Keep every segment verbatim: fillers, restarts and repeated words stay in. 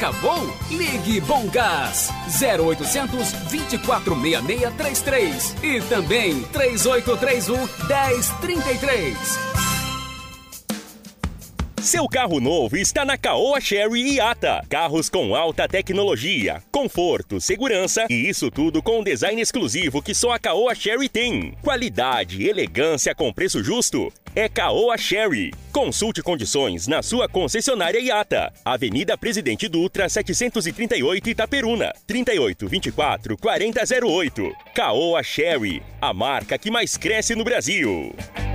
Acabou? Ligue Bom Gás zero oitocentos, vinte e quatro, sessenta e seis, trinta e três e também três oito três um, dez, trinta e três. Seu carro novo está na Caoa Chery e Ata. Carros com alta tecnologia, conforto, segurança e isso tudo com um design exclusivo que só a Caoa Chery tem. Qualidade e elegância com preço justo. É Caoa Chery. Consulte condições na sua concessionária Iata. Avenida Presidente Dutra, setecentos e trinta e oito, Itaperuna. trinta e oito, vinte e quatro, quarenta zero oito. Caoa Chery, a marca que mais cresce no Brasil.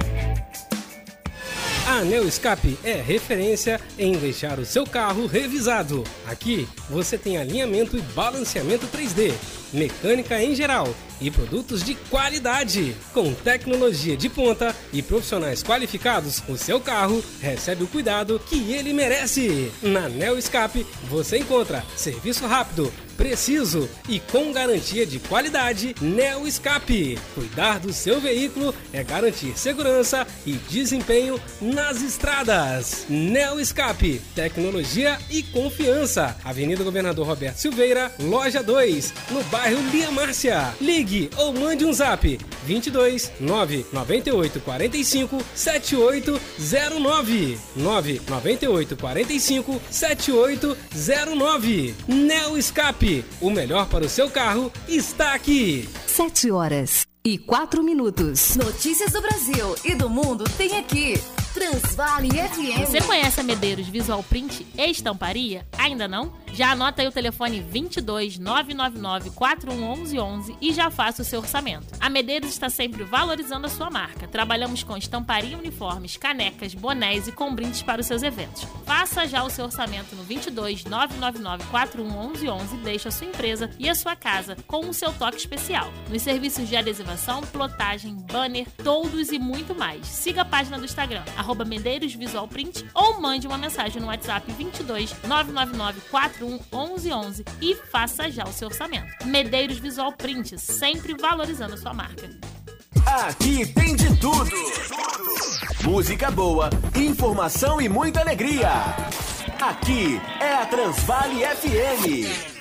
A Neo Escape é referência em deixar o seu carro revisado. Aqui você tem alinhamento e balanceamento três D, mecânica em geral e produtos de qualidade. Com tecnologia de ponta e profissionais qualificados, o seu carro recebe o cuidado que ele merece. Na Neo Escape você encontra serviço rápido, preciso e com garantia de qualidade. Neo Escape. Cuidar do seu veículo é garantir segurança e desempenho nas estradas. Neo Escape. Tecnologia e confiança. Avenida Governador Roberto Silveira, loja dois, no bairro Lia Márcia. Ligue ou mande um zap vinte e dois, nove nove oito, quatro cinco, sete oito zero nove nove nove oito, quatro cinco, sete oito zero nove. Neo Escape. O melhor para o seu carro está aqui. Sete horas e quatro minutos. Notícias do Brasil e do mundo tem aqui. Transvale F M. Você conhece a Medeiros Visual Print e Estamparia? Ainda não? Já anota aí o telefone vinte e dois, nove nove nove, quatro um um um um e já faça o seu orçamento. A Medeiros está sempre valorizando a sua marca. Trabalhamos com estamparia, uniformes, canecas, bonés e com brindes para os seus eventos. Faça já o seu orçamento no vinte e dois, nove nove nove, quatro um um um um e deixe a sua empresa e a sua casa com o seu toque especial. Nos serviços de adesivação, plotagem, banner, toldos e muito mais. Siga a página do Instagram, arroba Medeiros Visual Print, ou mande uma mensagem no WhatsApp vinte e dois, nove nove nove, quatro um um um um e faça já o seu orçamento. Medeiros Visual Print, sempre valorizando a sua marca. Aqui tem de tudo. Música boa, informação e muita alegria. Aqui é a Transvale F M.